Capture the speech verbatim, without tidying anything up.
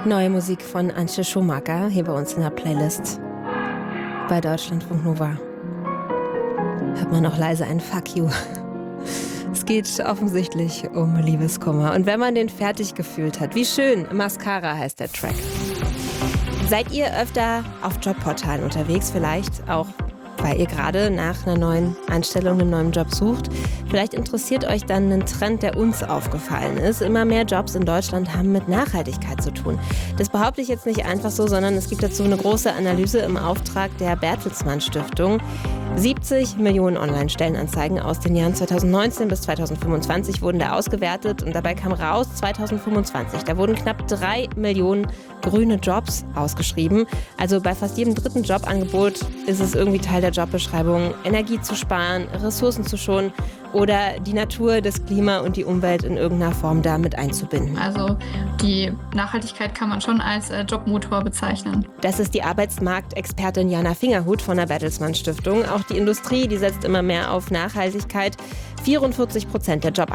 Neue Musik von Antje Schumacher hier bei uns in der Playlist bei Deutschlandfunk Nova. Hört man noch leise ein Fuck you. Es geht offensichtlich um Liebeskummer. Und wenn man den fertig gefühlt hat, wie schön, Mascara heißt der Track. Seid ihr öfter auf Jobportalen unterwegs? Vielleicht auch, weil ihr gerade nach einer neuen Einstellung, einem neuen Job sucht. Vielleicht interessiert euch dann ein Trend, der uns aufgefallen ist. Immer mehr Jobs in Deutschland haben mit Nachhaltigkeit zu tun. Das behaupte ich jetzt nicht einfach so, sondern es gibt dazu eine große Analyse im Auftrag der Bertelsmann Stiftung. siebzig Millionen Online-Stellenanzeigen aus den Jahren zweitausendneunzehn bis zweitausendfünfundzwanzig wurden da ausgewertet und dabei kam raus, zweitausendfünfundzwanzig, da wurden knapp drei Millionen grüne Jobs ausgeschrieben. Also bei fast jedem dritten Jobangebot ist es irgendwie Teil der Jobbeschreibung, Energie zu sparen, Ressourcen zu schonen oder die Natur, das Klima und die Umwelt in irgendeiner Form damit einzubinden. Also die Nachhaltigkeit kann man schon als äh, Jobmotor bezeichnen. Das ist die Arbeitsmarktexpertin Jana Fingerhut von der Bertelsmann Stiftung. Auch die Industrie, die setzt immer mehr auf Nachhaltigkeit. vierundvierzig Prozent der Jobangebote